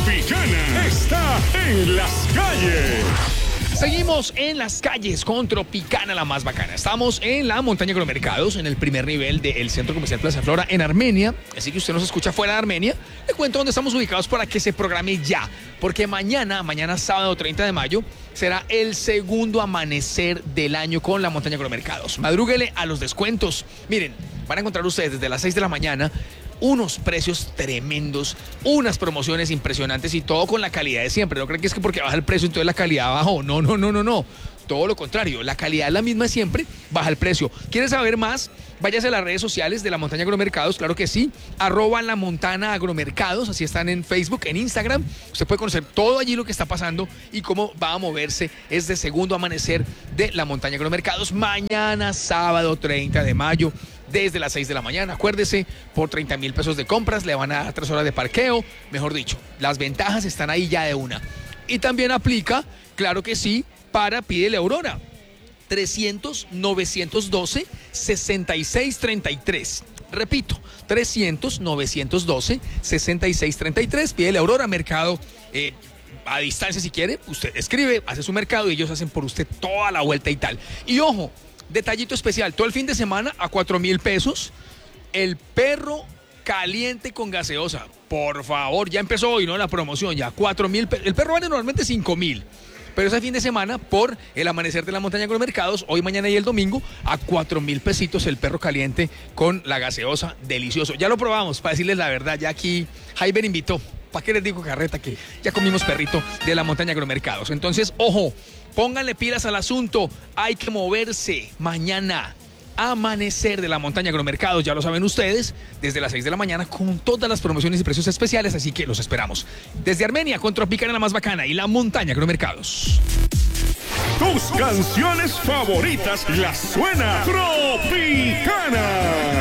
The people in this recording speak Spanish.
Tropicana está en las calles. Seguimos en las calles con Tropicana, la más bacana. Estamos en la montaña Agromercados, en el primer nivel del Centro Comercial Plaza Flora, en Armenia. Así que usted nos escucha fuera de Armenia. Le cuento dónde estamos ubicados para que se programe ya. Porque mañana sábado 30 de mayo, será el segundo amanecer del año con la montaña Agromercados. Madrúguele a los descuentos. Miren, van a encontrar ustedes desde las 6 de la mañana unos precios tremendos, unas promociones impresionantes y todo con la calidad de siempre. No creen que es que porque baja el precio entonces la calidad bajó. No. Todo lo contrario, la calidad es la misma siempre, baja el precio. ¿Quieres saber más? Váyase a las redes sociales de la Montaña Agromercados, claro que sí, @lamontana_agromercados, así están en Facebook, en Instagram. Usted puede conocer todo allí lo que está pasando y cómo va a moverse este segundo amanecer de la Montaña Agromercados mañana sábado 30 de mayo. Desde las 6 de la mañana, acuérdese, por 30,000 pesos de compras le van a dar 3 horas de parqueo, mejor dicho, las ventajas están ahí ya de una. Y también aplica, claro que sí, para Pídele Aurora, 300-912-6633. Repito, 300-912-6633, Pídele Aurora, mercado a distancia si quiere, usted escribe, hace su mercado y ellos hacen por usted toda la vuelta y tal. Y ojo, detallito especial, todo el fin de semana a 4,000 pesos, el perro caliente con gaseosa. Por favor, ya empezó hoy, ¿no? La promoción, ya 4,000 pesos. El perro vale normalmente 5,000. Pero ese fin de semana, por el amanecer de la montaña Agromercados, hoy, mañana y el domingo, a 4,000 pesitos el perro caliente con la gaseosa, delicioso. Ya lo probamos, para decirles la verdad, ya aquí Jaiber invitó. ¿Para qué les digo carreta? Que ya comimos perrito de la montaña Agromercados. Entonces, ojo, pónganle pilas al asunto. Hay que moverse mañana. Amanecer de la montaña Agromercados, ya lo saben ustedes, desde las 6 de la mañana con todas las promociones y precios especiales, así que los esperamos. Desde Armenia con Tropicana, la más bacana, y la montaña Agromercados. Tus canciones favoritas las suena Tropicana.